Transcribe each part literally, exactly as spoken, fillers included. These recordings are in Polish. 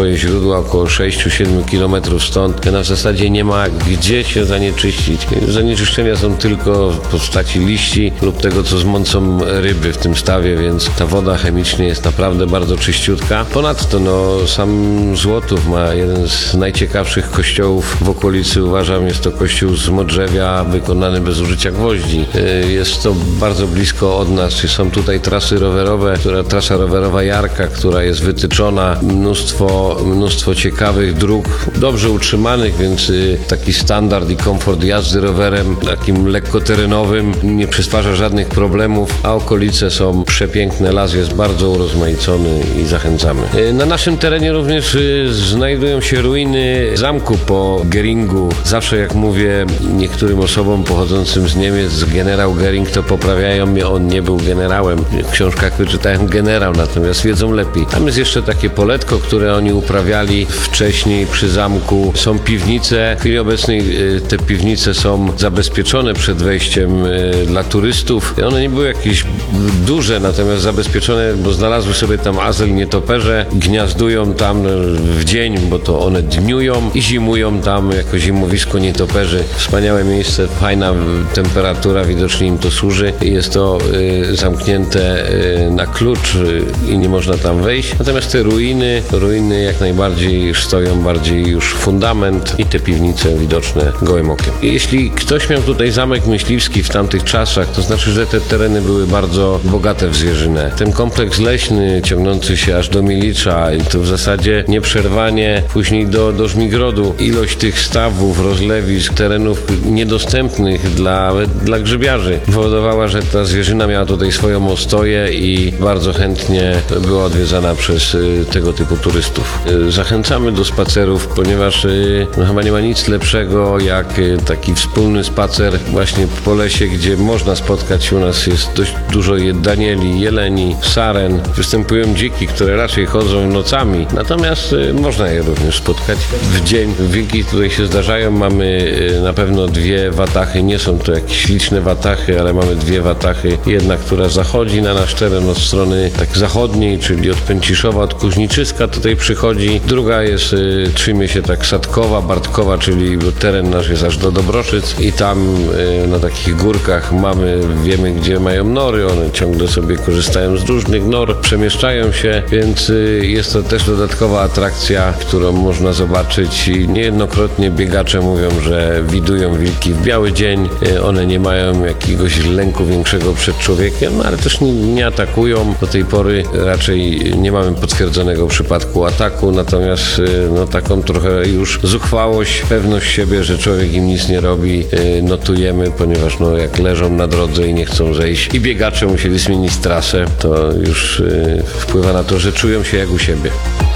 swoje źródła około sześć siedem kilometrów stąd. Na w zasadzie nie ma gdzie się zanieczyścić. Zanieczyszczenia są tylko w postaci liści lub tego, co zmącą ryby w tym stawie, więc ta woda chemicznie jest naprawdę bardzo czyściutka. Ponadto no, sam Złotów ma jeden z najciekawszych kościołów w okolicy. Uważam, jest to kościół z modrzewia wykonany bez użycia gwoździ. Jest to bardzo blisko od nas. Są tutaj trasy rowerowe, która, trasa rowerowa Jarka, która jest wytyczona. Mnóstwo, mnóstwo ciekawych dróg, dobrze utrzymanych, więc taki standard i komfort jazdy rowerem, takim lekkoterenowym, nie przysparza żadnych problemów, a okolice są przepiękne. Las jest bardzo urozmaicony i zachęcamy. Na naszym terenie również znajdują się ruiny zamku po Geringu. Zawsze jak mówię niektórym osobom pochodzącym z Niemiec, generał Gering, to poprawiają mnie, on nie był generałem. W książkach wyczytałem generał, natomiast wiedzą lepiej. Tam jest jeszcze takie poletko, które oni uprawiali wcześniej przy zamku. Są piwnice. W chwili obecnej te piwnice są zabezpieczone przed wejściem dla turystów. One nie były jakieś duże, natomiast zabezpieczone, bo znalazły sobie tam azyl nietoperze. Gniazdują tam w dzień, bo to one dniują i zimują tam jako zimowisko nietoperzy. Wspaniałe miejsce, fajna temperatura, widocznie im to służy. Jest to y, zamknięte y, na klucz y, i nie można tam wejść. Natomiast te ruiny, ruiny jak najbardziej stoją, bardziej już fundament i te piwnice widoczne gołym okiem. Jeśli ktoś miał tutaj zamek myśliwski w tamtych czasach, to znaczy, że te tereny były bardzo bogate w zwierzynę. Ten kompleks leśny ciągnący się aż do Milicza i to w zasadzie nieprzerwanie później do, do Żmigrodu. Ilość tych stawów, rozlewisk, terenów niedostępnych dla, dla grzybiarzy powodowała, że ta zwierzyna miała tutaj swoją ostoję i bardzo chętnie była odwiedzana przez y, tego typu turystów. Y, zachęcamy do spacerów, ponieważ y, no, chyba nie ma nic lepszego jak y, taki wspólny spacer właśnie po lesie, gdzie można spotkać. U nas jest dość dużo danieli, jeleni, saren. Występują dziki, które raczej chodzą nocami, natomiast y, można je również spotkać w dzień. Wilki tutaj się zdarzają. Mamy y, na pewno dwie watachy. Nie są to jakieś liczne watachy, ale mamy dwie watachy. Jedna, która zachodzi na nasz teren od strony tak zachodniej, czyli od Pęciszowa, od Kuźniczyska tutaj przychodzi. Druga jest, y, trzyma się tak Sadkowa, Bartkowa, czyli teren nasz jest aż do Dobroszyc i tam y, na takich górkach mamy, wiemy gdzie mają nory, one ciągle sobie korzystają z różnych nor, przemieszczają się, więc y, jest to też dodatkowa atrakcja, którą można zobaczyć i niejednokrotnie biegacze mówią, że widują wilki w biały dzień, y, one nie mają jakiegoś lęku większego przed człowiekiem, ale też nie, nie atakują. Do tej pory raczej nie mamy potwierdzonego przypadku ataku, natomiast y, no, taką trochę już zuchwałość, pewność siebie, że człowiek im nic nie robi, y, notujemy, ponieważ no, jak leżą na drodze i nie chcą zejść i biegacze musieli zmienić trasę, to już y, wpływa na to, że czują się jak u siebie.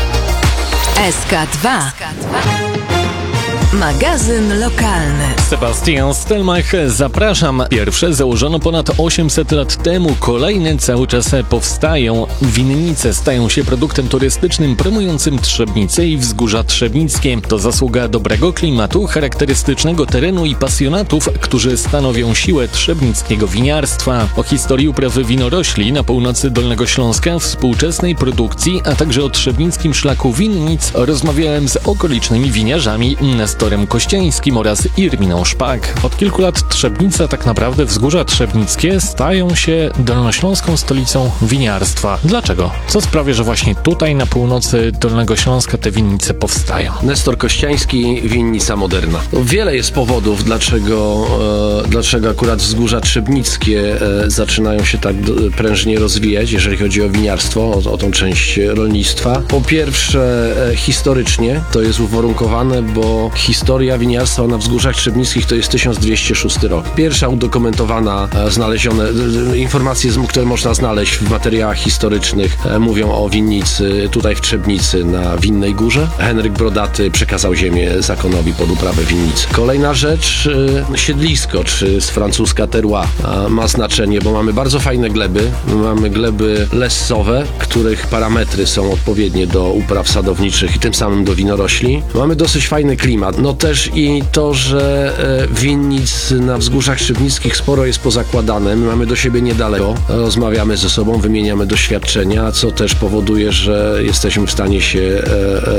S K dwa. Magazyn lokalny. Sebastian Stelmach, zapraszam. Pierwsze założono ponad osiemset lat temu, kolejne cały czas powstają. Winnice stają się produktem turystycznym promującym Trzebnicę i Wzgórza Trzebnickie. To zasługa dobrego klimatu, charakterystycznego terenu i pasjonatów, którzy stanowią siłę trzebnickiego winiarstwa. O historii uprawy winorośli na północy Dolnego Śląska, współczesnej produkcji, a także o trzebnickim szlaku winnic rozmawiałem z okolicznymi winiarzami Nestorem Kościańskim oraz Irminą Szpak. Od kilku lat Trzebnica, tak naprawdę Wzgórza Trzebnickie, stają się dolnośląską stolicą winiarstwa. Dlaczego? Co sprawia, że właśnie tutaj na północy Dolnego Śląska te winnice powstają? Nestor Kościański, winnica moderna. Wiele jest powodów, dlaczego, e, dlaczego akurat Wzgórza Trzebnickie e, zaczynają się tak do, prężnie rozwijać, jeżeli chodzi o winiarstwo, o, o tą część rolnictwa. Po pierwsze, e, historycznie to jest uwarunkowane, bo historia winiarstwa na Wzgórzach Trzebnickich to jest tysiąc dwieście szósty rok. Pierwsza udokumentowana, e, znalezione e, informacje, które można znaleźć w materiałach historycznych, e, mówią o winnicy tutaj w Trzebnicy na Winnej Górze. Henryk Brodaty przekazał ziemię zakonowi pod uprawę winnicy. Kolejna rzecz, e, siedlisko, czy z francuska terroir, e, ma znaczenie, bo mamy bardzo fajne gleby. Mamy gleby lessowe, których parametry są odpowiednie do upraw sadowniczych i tym samym do winorośli. Mamy dosyć fajny klimat. No też i to, że e, winnic na Wzgórzach Trzebnickich sporo jest pozakładane. My mamy do siebie niedaleko. Rozmawiamy ze sobą, wymieniamy doświadczenia, co też powoduje, że jesteśmy w stanie się